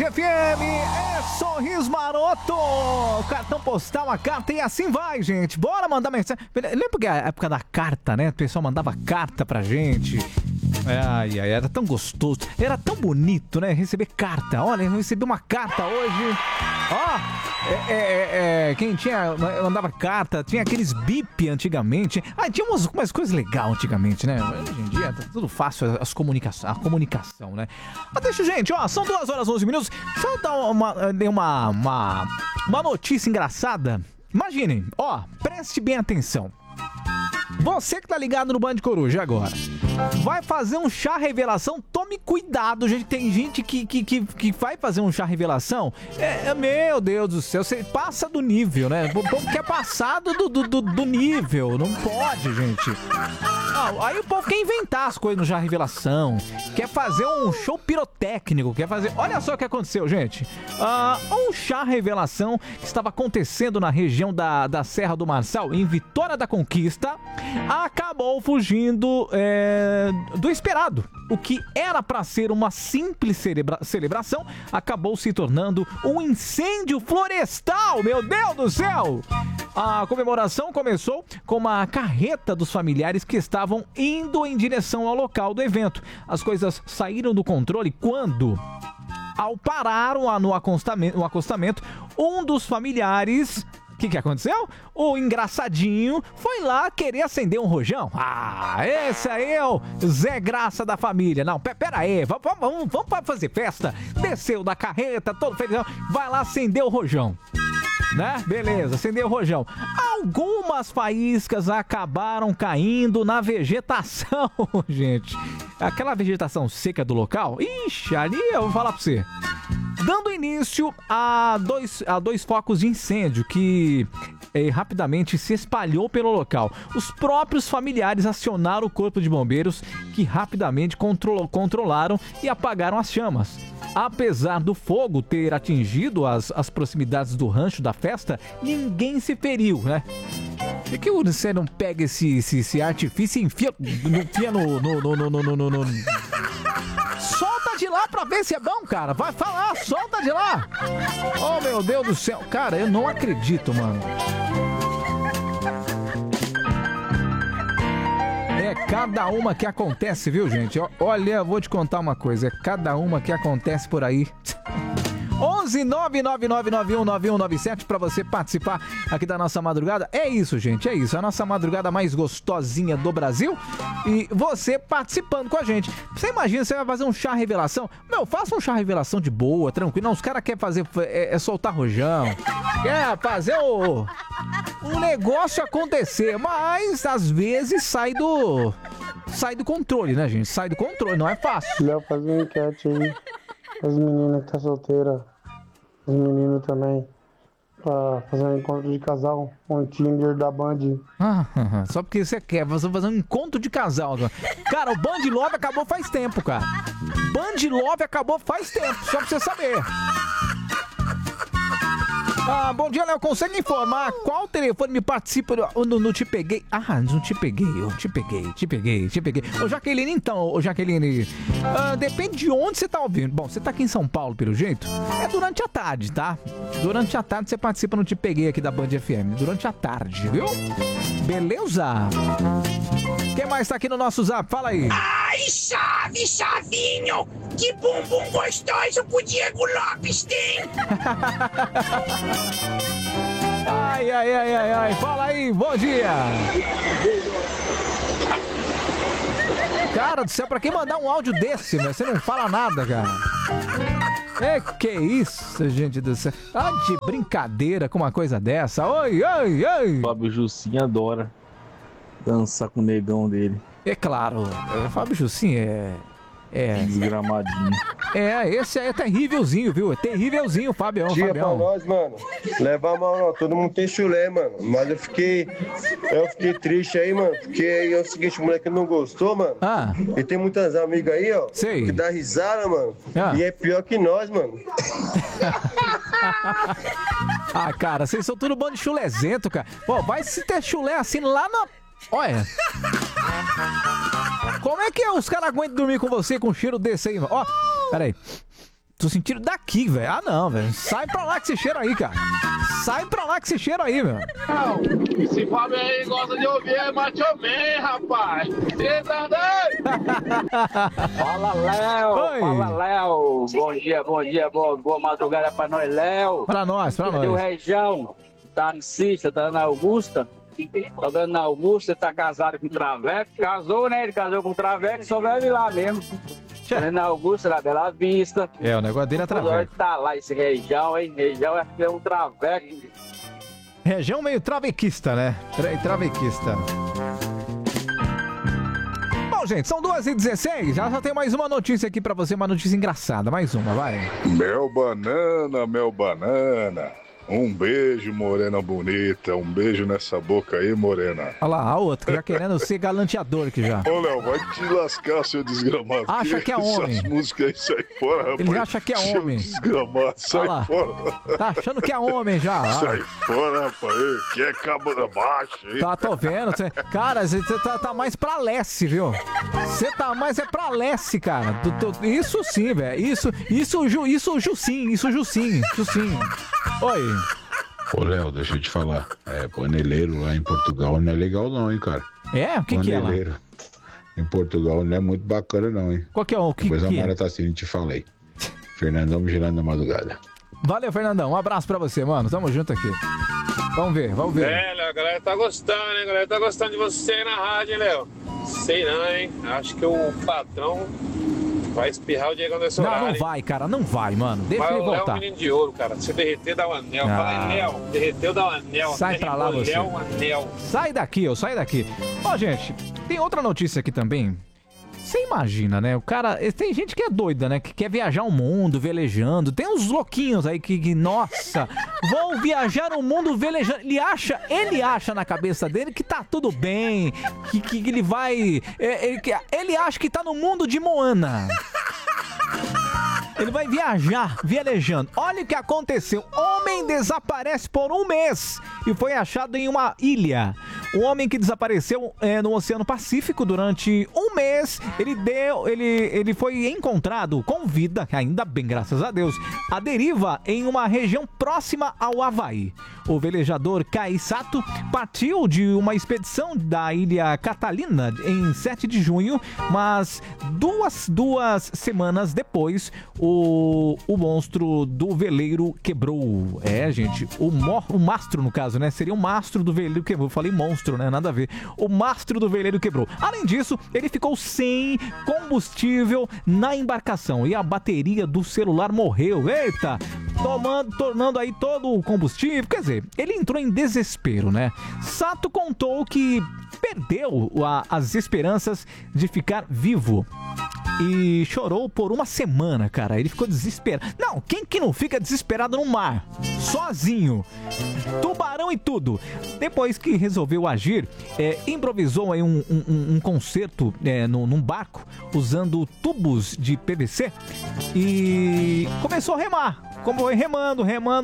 FM, é Sorriso Maroto, cartão postal, uma carta e assim vai, gente. Bora mandar mensagem. Lembra que a época da carta, né? O pessoal mandava carta pra gente. Ai, era tão gostoso, era tão bonito, né? Receber carta. Olha, eu recebi uma carta hoje. Quem mandava carta, tinha aqueles bip antigamente. Tinha umas coisas legais antigamente, né? Hoje em dia tá tudo fácil, a comunicação, né? Mas deixa, gente, são 2h11. Deixa eu dar uma notícia engraçada. Imaginem, preste bem atenção. Você que tá ligado no Band Coruja agora, vai fazer um chá revelação, tome cuidado, gente. Tem gente que vai fazer um chá revelação, meu Deus do céu, você passa do nível, né? O povo quer passar do nível, não pode, gente. Aí o povo quer inventar as coisas no chá revelação, quer fazer um show pirotécnico, olha só o que aconteceu, gente. Um chá revelação que estava acontecendo na região da Serra do Marçal, em Vitória da Conquista, acabou fugindo do esperado. O que era para ser uma simples celebração acabou se tornando um incêndio florestal, meu Deus do céu! A comemoração começou com uma carreta dos familiares que estavam indo em direção ao local do evento. As coisas saíram do controle quando, ao parar no acostamento, um dos familiares... O que aconteceu? O engraçadinho foi lá querer acender um rojão. Esse aí é o Zé Graça da família. Não, pera aí, vamos fazer festa. Desceu da carreta, todo feliz, vai lá acender o rojão. Né? Beleza, acendeu o rojão. Algumas faíscas acabaram caindo na vegetação, gente. Aquela vegetação seca do local. Ixi, ali eu vou falar pra você. Dando início a dois focos de incêndio que rapidamente se espalhou pelo local. Os próprios familiares acionaram o corpo de bombeiros, que rapidamente controlaram e apagaram as chamas. Apesar do fogo ter atingido as proximidades do rancho da festa, ninguém se feriu, né? Por que você não pega esse artifício e enfia no... Solta de lá pra ver se é bom, cara. Vai falar, solta de lá. Oh, meu Deus do céu. Cara, eu não acredito, mano. É cada uma que acontece, viu, gente? Olha, eu vou te contar uma coisa. É cada uma que acontece por aí. 11999919197 para você participar aqui da nossa madrugada. É isso, gente, é isso. A nossa madrugada mais gostosinha do Brasil. E você participando com a gente. Você imagina, você vai fazer um chá revelação? Meu, faça um chá revelação de boa, tranquilo. Não, os caras querem fazer, soltar rojão. Quer fazer o negócio acontecer. Mas, às vezes, sai do controle, né, gente? Sai do controle, não é fácil. Léo, faz uma enquete aí. As meninas que tá solteira, os meninos também, pra fazer um encontro de casal, um Tinder da Band. Só porque você quer, você vai fazer um encontro de casal. Cara, o Band Love acabou faz tempo, cara. Band Love acabou faz tempo, só pra você saber. Bom dia, Léo. Consegue informar qual telefone me participa no Te Peguei? Não te peguei, eu te peguei. Ô, Jaqueline, então, Jaqueline, depende de onde você tá ouvindo. Bom, você tá aqui em São Paulo, pelo jeito? É durante a tarde, tá? Durante a tarde você participa no Te Peguei aqui da Band FM. Durante a tarde, viu? Beleza? Quem mais tá aqui no nosso zap? Fala aí. Ai, Chavinho! Que bumbum gostoso que o Diego Lopes tem! Ai, fala aí, bom dia! Cara do céu, pra quem mandar um áudio desse, né? Você não fala nada, cara. Que isso, gente do céu. Tá de brincadeira com uma coisa dessa. Oi! Fábio Jussim adora dançar com o negão dele. É claro, Fábio Jussim desgramadinho. Esse aí é terrívelzinho, viu? É terrívelzinho, Fabião. Dia pra nós, mano. Leva a mão, não. Todo mundo tem chulé, mano. Mas eu fiquei triste aí, mano. Porque é o seguinte, o moleque não gostou, mano. E tem muitas amigas aí, ó. Sei. Que dá risada, mano. E é pior que nós, mano. Cara, vocês são tudo bando de chulezento, cara. Pô, vai se ter chulé assim lá na... Olha. Como é que os caras aguentam dormir com você com um cheiro desse aí, mano? Ó, peraí. Tô sentindo daqui, velho. Ah, não, velho. Sai pra lá que esse cheiro aí, cara. Sai pra lá que esse cheiro aí, meu. Esse Fábio aí gosta de ouvir é Macho Man, rapaz. Você tá doido? Fala, Léo. Oi. Fala, Léo. Bom dia, boa madrugada pra nós, Léo. Pra nós. E o Região, tá no Cista, tá na Augusta. Tá dando na Augusta, tá casado com o Traveco. Casou, né? Ele casou com o Traveco, só vai lá mesmo. Tá na Augusta, na Bela Vista. É, o negócio dele é Traveco. Tá lá esse Região, hein? Região é um Traveco. Região meio travequista, né? Travequista. Bom, gente, são 2h16. Já tem mais uma notícia aqui pra você, uma notícia engraçada. Mais uma, vai. Mel banana. Um beijo, morena bonita. Um beijo nessa boca aí, morena. Olha lá, a outra, já querendo ser galanteador aqui já. Ô, Léo, vai te lascar, seu desgramado. Acha que é homem. Essas músicas aí, sai fora, rapaz. Ele acha que é homem. Seu desgramado, sai fora. Tá achando que é homem já. Sai fora, rapaz. Que é cabo da baixa, hein? Tá, tô vendo. Cara, você tá mais pra leste, viu? Você tá mais pra leste, cara. Isso sim, velho. Isso, Jussim. Oi. Ô, Léo, deixa eu te falar. Paneleiro lá em Portugal não é legal não, hein, cara. É? O que é lá? Paneleiro em Portugal não é muito bacana não, hein. Qual que é o que Depois a é? Mara tá assim, te falei. Fernandão me girando na madrugada. Valeu, Fernandão. Um abraço pra você, mano. Tamo junto aqui. Vamos ver. A galera tá gostando, hein? A galera tá gostando de você aí na rádio, hein, Léo? Sei não, hein? Acho que o patrão vai espirrar o Diegão desse horário. Não vai, cara. Não vai, mano. Deixa ele Mas o Léo é voltar. um menino de ouro, cara. Se derreter, dá um anel. Fala, Léo. Derreteu, dá um anel. Sai pra lá, você. Um anel. Sai daqui, sai daqui. Ó, gente, tem outra notícia aqui também. Você imagina, né? O cara... Tem gente que é doida, né? Que quer viajar o mundo velejando. Tem uns louquinhos aí que nossa, vão viajar o mundo velejando. Ele acha na cabeça dele que tá tudo bem. Que ele vai... Ele acha que tá no mundo de Moana. Ele vai viajar, velejando. Olha o que aconteceu. Homem desaparece por um mês e foi achado em uma ilha. O homem que desapareceu no Oceano Pacífico durante um mês, ele foi encontrado com vida, ainda bem, graças a Deus, à deriva em uma região próxima ao Havaí. O velejador Kai Sato partiu de uma expedição da Ilha Catalina em 7 de junho, mas duas semanas depois, o monstro do veleiro quebrou. É, gente, o mastro, no caso, né? Seria o mastro do veleiro quebrou. Eu falei monstro, né? Nada a ver. O mastro do veleiro quebrou. Além disso, ele ficou sem combustível na embarcação e a bateria do celular morreu. Eita! Tornando aí todo o combustível. Quer dizer, ele entrou em desespero, né? Sato contou que perdeu as esperanças de ficar vivo e chorou por uma semana, cara. Ele ficou desesperado. Não, quem que não fica desesperado no mar? Sozinho. Tubarão e tudo. Depois que resolveu agir, improvisou aí um concerto num barco usando tubos de PVC e começou a remar. Como remando.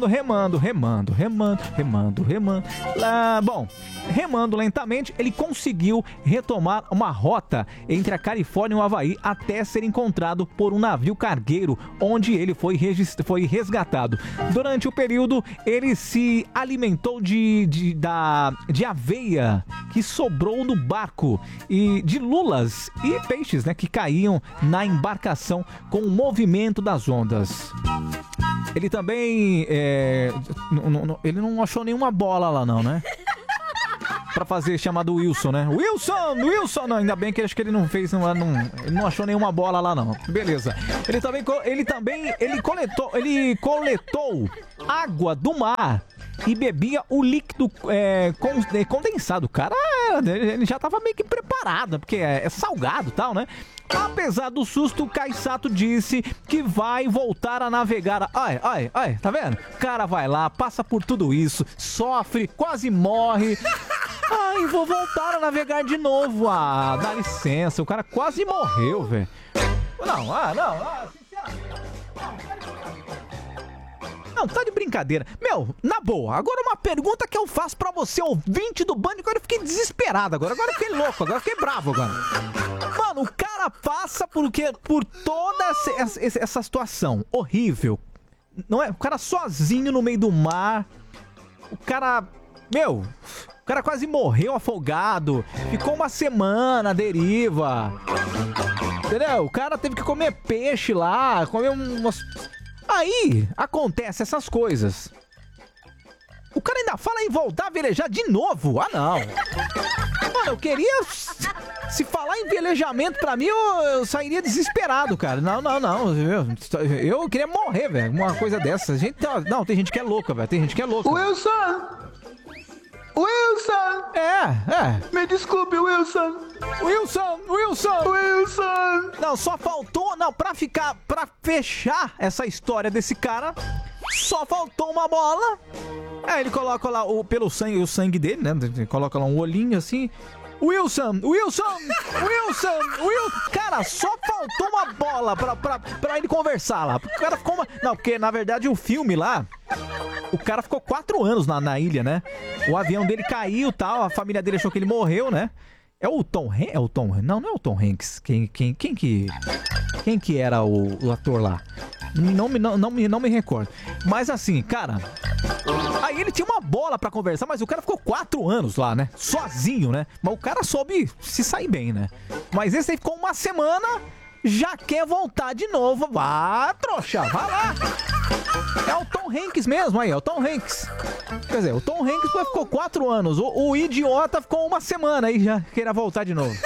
Bom, remando lentamente, ele conseguiu retomar uma rota entre a Califórnia e o Havaí até ser encontrado por um navio cargueiro, onde ele foi resgatado. Durante o período, ele se alimentou de aveia que sobrou no barco e de lulas e peixes, né, que caíam na embarcação com o movimento das ondas. Ele também... ele não achou nenhuma bola lá não, né? Pra fazer chamado Wilson, né? Wilson! Não, ainda bem que acho que ele não fez... ele não achou nenhuma bola lá não. Beleza. Ele coletou água do mar e bebia o líquido condensado. O cara, ele já tava meio que preparado, porque é salgado e tal, né? Apesar do susto, o Kai Sato disse que vai voltar a navegar. Ai, tá vendo? O cara vai lá, passa por tudo isso, sofre, quase morre. Ai, vou voltar a navegar de novo. Ah, dá licença, o cara quase morreu, velho. Não, tá de brincadeira. Meu, na boa, agora uma pergunta que eu faço pra você, ouvinte do Band, agora eu fiquei desesperado agora eu fiquei louco, agora eu fiquei bravo agora. Mano, Mano, o cara passa por toda essa situação horrível. Não é? O cara sozinho no meio do mar. O cara... Meu... O cara quase morreu afogado. Ficou uma semana à deriva. Entendeu? O cara teve que comer peixe lá. Comer umas... Aí, acontece essas coisas. O cara ainda fala em voltar a velejar de novo. Ah, não. Mano, eu queria... Se falar em velejamento pra mim, eu sairia desesperado, cara. Não. Eu queria morrer, velho. Uma coisa dessa. Não, tem gente que é louca, velho. Tem gente que é louca. Wilson! É. Me desculpe, Wilson! Não, só faltou... Não, pra fechar essa história desse cara, só faltou uma bola. Aí ele coloca lá pelo sangue, o sangue dele, né? Ele coloca lá um olhinho assim... Wilson! Cara, só faltou uma bola pra ele conversar lá. O cara ficou Não, porque na verdade o filme lá, o cara ficou 4 anos na ilha, né? O avião dele caiu e tal, a família dele achou que ele morreu, né? É o Tom Hanks? Não é o Tom Hanks. Quem que era o ator lá? Não me recordo. Mas assim, cara... Aí ele tinha uma bola pra conversar, mas o cara ficou 4 anos lá, né? Sozinho, né? Mas o cara soube se sair bem, né? Mas esse aí ficou uma semana, já quer voltar de novo. Vá, trouxa, vai lá! É o Tom Hanks mesmo aí, é o Tom Hanks. Quer dizer, o Tom Hanks ficou 4 anos, o idiota ficou uma semana aí, já queria voltar de novo.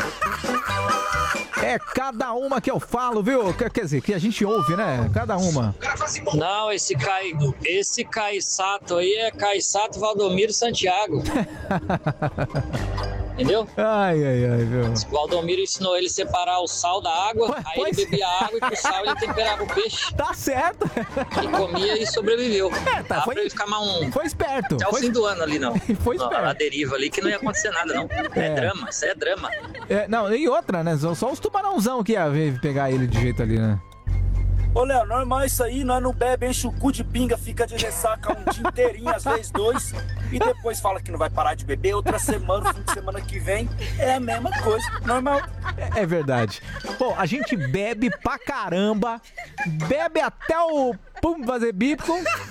É cada uma que eu falo, viu? Quer dizer, que a gente ouve, né? Cada uma. Não, esse Caiçato aí é Caiçato Valdomiro Santiago. Entendeu? Ai, viu? O Valdomiro ensinou ele a separar o sal da água, aí ele bebia a água e com o sal ele temperava o peixe. Tá certo. E comia e sobreviveu. Tá, pra ele ficar foi esperto. Até o fim do ano ali, não. Foi esperto. A deriva ali que não ia acontecer nada, não. Drama, isso é drama. Não, e outra, né? Só os tubarãozão que ia pegar ele de jeito ali, né? Ô, Léo, normal isso aí, nós não bebe, enche o cu de pinga, fica de ressaca um dia inteirinho, às vezes 2, e depois fala que não vai parar de beber, outra semana, fim de semana que vem, é a mesma coisa, normal. É verdade. Pô, a gente bebe pra caramba, bebe até o pum fazer bico.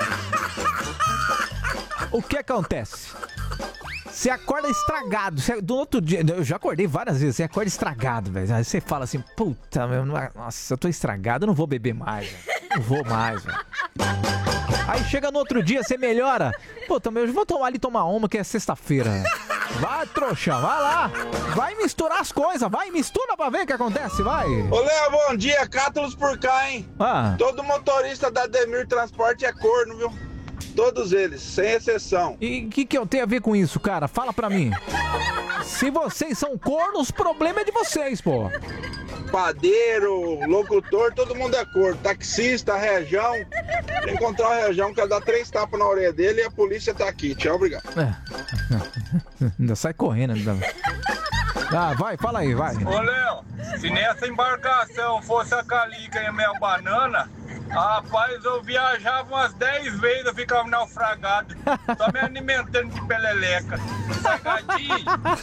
O que acontece? Você acorda estragado. Do outro dia, eu já acordei várias vezes. Você acorda estragado, velho. Aí você fala assim: puta, meu, nossa, eu tô estragado, eu não vou beber mais, velho. Não vou mais, velho. Aí chega no outro dia, você melhora. Puta, meu, eu vou tomar ali tomar uma, que é sexta-feira. Vai, trouxa, vai lá. Vai misturar as coisas, vai, mistura pra ver o que acontece, vai. Ô, Léo, bom dia. Cátulos por cá, hein? Todo motorista da Demir Transporte é corno, viu? Todos eles, sem exceção. E o que eu tenho a ver com isso, cara? Fala pra mim. Se vocês são cornos, o problema é de vocês, pô. Padeiro, locutor, todo mundo é corno. Taxista, região. Encontrar o região, quer dar 3 tapas na orelha dele e a polícia tá aqui. Tchau, obrigado. Ainda sai correndo. Ainda. Vai, fala aí, vai. Ô, Léo, se nessa embarcação fosse a Calica e a minha banana... Rapaz, eu viajava umas 10 vezes, eu ficava naufragado. Só me alimentando de peleleca. Sagadinho.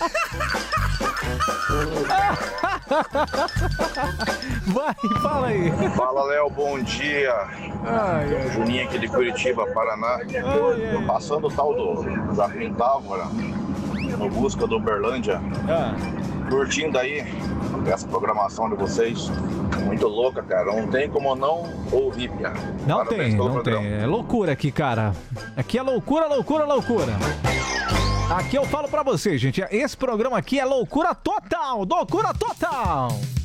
Vai, fala aí. Fala, Léo, bom dia. Juninho aqui de Curitiba, Paraná. Tô passando o tal do Zapim Távora, no busca do Uberlândia. Curtindo aí essa programação de vocês. Muito louca, cara. Não tem como não ouvir, cara. Não tem. É loucura aqui, cara. Aqui é loucura. Aqui eu falo pra vocês, gente. Esse programa aqui é loucura total.